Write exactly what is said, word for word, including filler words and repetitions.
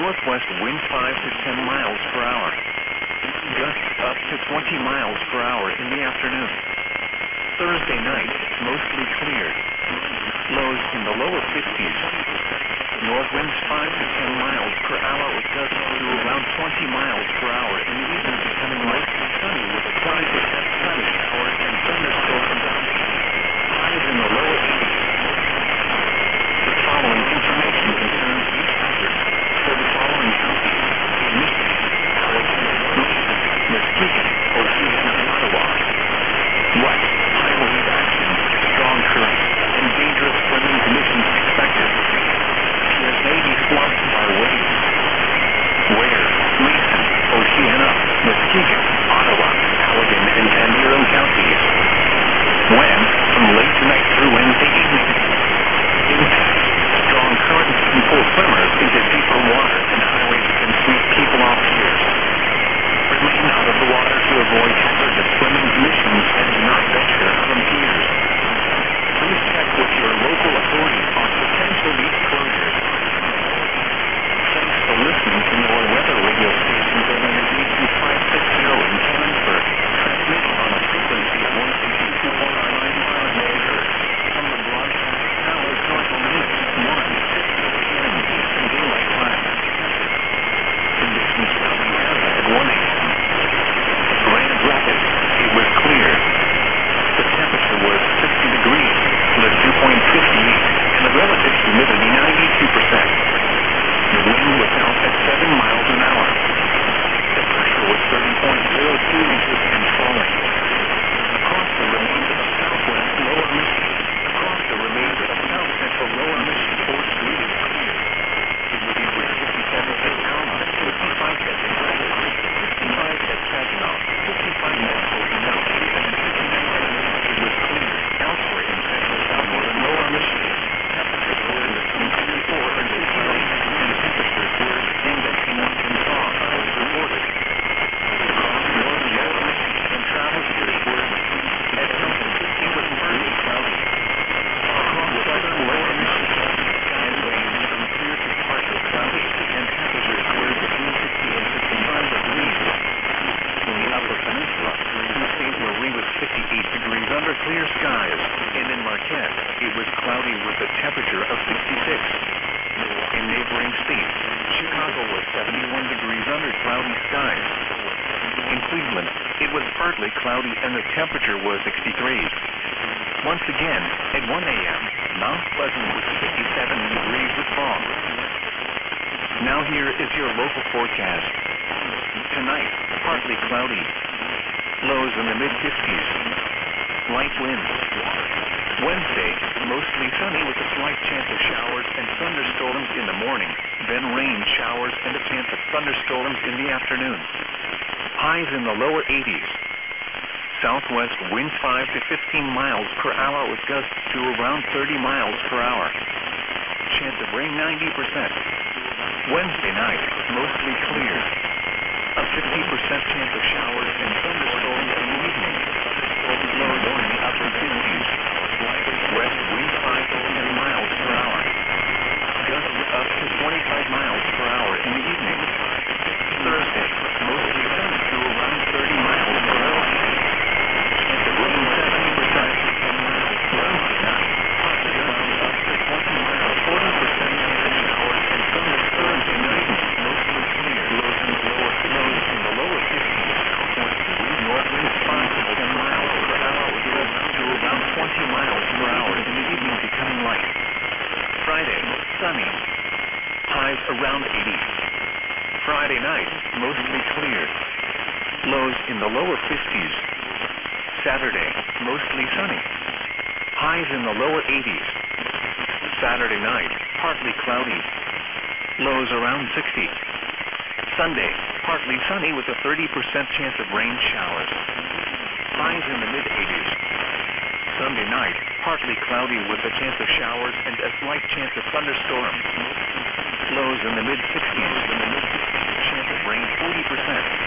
northwest wind five to ten miles per hour. Gusts up to twenty miles per hour in the afternoon. Thursday night, mostly cleared. Lows in the lower fifties. North winds five to ten miles per hour with gusts to around twenty miles per hour in the evening, becoming mostly sunny with a twenty percent sunny showers and thunderstorms. Highs in the lower eighties. The following information concerns each hazard for the following counties: Michigan, Allegan, Mason, Muskegon, Oceana, and Ottawa. West, high wave action, strong currents, and dangerous swimming conditions expected. There may be swamps by waves. Where? Mason, Oceana, Muskegon, Ottawa, Allegan, and Van Buren counties. When? From late tonight through Wednesday evening. Impact. Strong currents can pull swimmers into deeper water, and highways can sweep people off piers. Remain out of the water to avoid hazardous swimming conditions and do not venture out on piers. Please check with your local authorities on potential beach closures. Thanks for listening to your weather radio station W Z Q five sixty in Canonsburg. Transmit on a frequency of one sixty-two point nine megahertz from the broadcast tower north of one fifty p m Eastern Daylight Time. Conditions cloudy at one a m Grand Rapids, it was clear. The temperature was sixty degrees, the dew point fifty-eight, and the relative humidity ninety-two percent. The wind was out at seven miles an hour. The pressure was thirty point zero two inches and falling. Across the remainder of southwest lower Michigan, across the remainder of south central lower Michigan, fourth Street is clear. It will be with fifty-seven at Alma, fifty-five at Saginaw, fifty-five at Saginaw, fifty-five at Saginaw, and fifty-nine at it was clear. Elsewhere in central south northern lower Michigan, temperatures were between fifty-four and fifty-eight, and temperatures were indexing one in thaw was reported. Across northern lower Michigan and travel years were at Hilton, it was partly cloudy. Across southern lower Michigan, skies ranged from clear to partly cloudy, and temperatures were between sixty and sixty-five degrees. In the Upper Peninsula, Sioux State where we was fifty-eight degrees under clear skies, and in Marquette, it was cloudy with a temperature of sixty-six. In neighboring states, Chicago was seventy-one degrees under cloudy skies. In Cleveland, it was partly cloudy and the temperature was sixty-three. Once again, at one a m, Mount Pleasant was fifty-seven degrees with fog. Now here is your local forecast. Tonight, partly cloudy. Lows in the mid-fifties. Light winds. Wednesday, mostly sunny with a slight chance of showers and thunderstorms in the morning, then rain, showers, and a chance of thunderstorms in the afternoon. Highs in the lower eighties. Southwest winds five to fifteen miles per hour with gusts to around thirty miles per hour. Chance of rain ninety percent. Wednesday night, mostly clear. A fifty percent chance of showers and thunderstorms in the evening. Lows in the upper fifties. West wind five to ten miles per hour. Gusts up to twenty-five miles per hour in the evening. Thursday, mostly sunny to around thirty miles per hour. Chance of rain seventy percent. Wednesday night, partly cloudy up to twenty miles, forty percent chance of showers and thunderstorms in the evening. Mostly clear. Lows in the lower, lows in the lower fifties. Southwest wind, north winds five to ten miles per hour with gusts to around twenty miles per hour in the evening, becoming light. Friday, sunny. Highs around eighty. Friday night, mostly clear. Lows in the lower fifties. Saturday, mostly sunny. Highs in the lower eighties. Saturday night, partly cloudy. Lows around sixty. Sunday, partly sunny with a thirty percent chance of rain showers. Highs in the mid-eighties. Sunday night, partly cloudy with a chance of showers and a slight chance of thunderstorms. Lows in the mid-sixties. Chance of rain forty percent.